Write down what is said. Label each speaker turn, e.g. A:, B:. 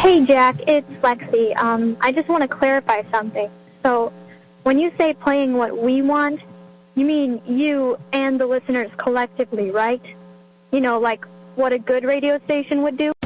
A: Hey, Jack, it's Lexi. I just want to clarify something. So, when you say playing what we want, you mean you and the listeners collectively, right? You know, like what a good radio station would do?